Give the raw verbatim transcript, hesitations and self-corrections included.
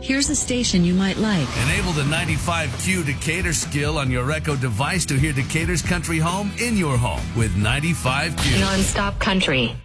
Here's a station you might like. Enable the ninety-five Q Decatur skill on your Echo device to hear Decatur's country home in your home with ninety-five Q. Non-stop country.